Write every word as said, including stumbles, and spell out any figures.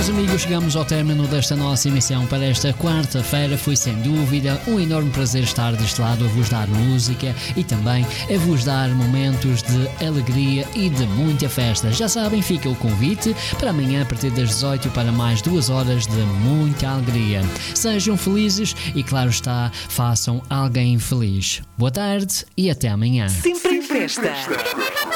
Meus amigos, chegamos ao término desta nossa emissão para esta quarta-feira. Foi sem dúvida um enorme prazer estar deste lado a vos dar música e também a vos dar momentos de alegria e de muita festa. Já sabem, fica o convite para amanhã a partir das dezoito para mais duas horas de muita alegria. Sejam felizes e, claro está, façam alguém feliz. Boa tarde e até amanhã. Sempre em festa.